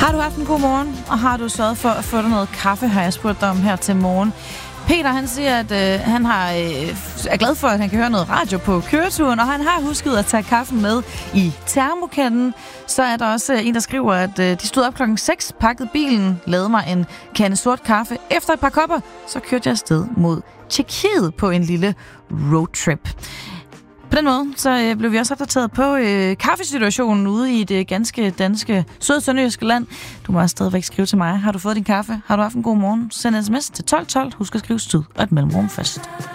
Har du haft en god morgen, og har du sørget for at få dig noget kaffe, har jeg spurgt dig om her til morgen. Peter, han siger, at han er glad for, at han kan høre noget radio på køreturen, og han har husket at tage kaffen med i termokanden. Så er der også en, der skriver, at de stod op 6:00, pakkede bilen, lavede mig en kande sort kaffe. Efter et par kopper, så kørte jeg afsted mod Tjekkiet på en lille roadtrip. På den måde, så blev vi også opdateret på kaffesituationen ude i det ganske danske sønderjyske land. Du må også stadigvæk skrive til mig. Har du fået din kaffe? Har du haft en god morgen? Send en sms til 1212. Husk at skrive stud og et mellemrum først.